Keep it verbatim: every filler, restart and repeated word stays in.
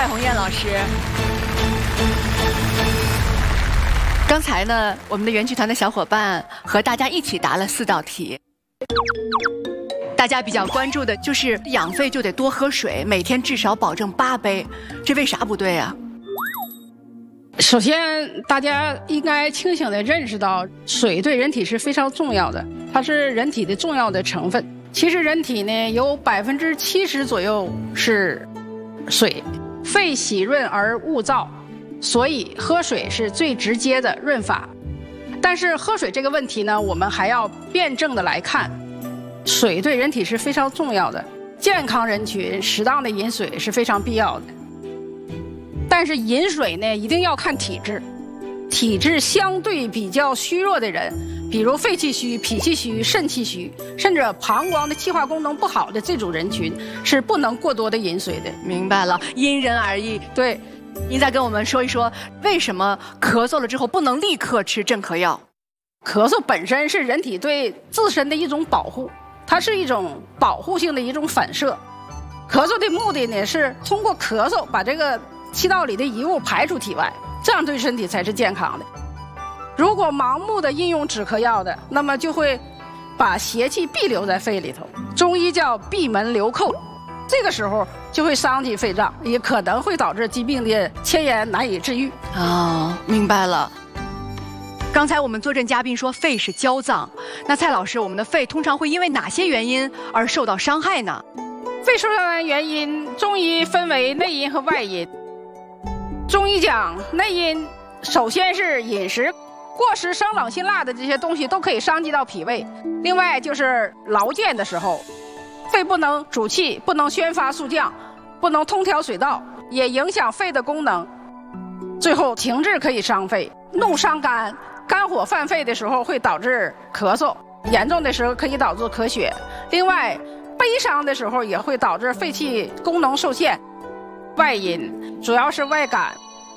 蔡红艳老师。刚才呢，我们的园区团的小伙伴和大家一起答了四道题。大家比较关注的就是养肺就得多喝水，每天至少保证八杯，这为啥不对啊？ 首先，大家应该清醒地认识到，水对人体是非常重要的，它是人体的重要的成分。其实人体呢，有百分之七十左右是水，肺喜润而勿燥。所以喝水是最直接的润法，但是喝水这个问题呢，我们还要辩证的来看，水对人体是非常重要的，健康人群适当的饮水是非常必要的。但是饮水呢，一定要看体质，体质相对比较虚弱的人，比如肺气虚、脾气虚、肾气虚，甚至膀胱的气化功能不好的这种人群，是不能过多的饮水的。 明白了，因人而异。 对。 您再跟我们说一说，为什么咳嗽了之后不能立刻吃镇咳药？ 咳嗽本身是人体对自身的一种保护，它是一种保护性的一种反射。咳嗽的目的呢，是通过咳嗽把这个气道里的遗物排出体外，这样对身体才是健康的。如果盲目的应用止咳药的，那么就会把邪气闭留在肺里头，中医叫闭门留寇。这个时候就会伤及肺脏，也可能会导致疾病的迁延难以治愈。 哦，明白了。刚才我们坐镇嘉宾说肺是娇脏，那蔡老师，我们的肺通常会因为哪些原因而受到伤害呢？ 肺受伤的原因，中医分为内因和外因。中医讲内因，首先是饮食，过食生冷辛辣的这些东西都可以伤及到脾胃。另外就是劳健的时候，肺不能主气，不能宣发肃降，不能通调水道，也影响肺的功能。最后停滞可以伤肺，怒伤肝，肝火犯肺的时候会导致咳嗽，严重的时候可以导致咳血。另外，悲伤的时候也会导致肺气功能受限。外因主要是外感。